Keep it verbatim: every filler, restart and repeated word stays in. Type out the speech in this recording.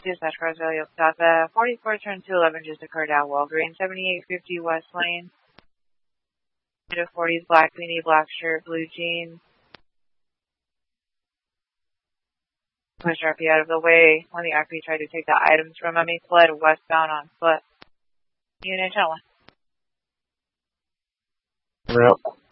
Dispatch Cross Valley of Tata. forty-four turn two eleven just occurred at Walgreens. seventy-eight fifty West Lane. forties, black beanie, black shirt, blue jeans. Push R P out of the way when the R P tried to take the items from him. He fled westbound on foot. Unit ten one. Yep.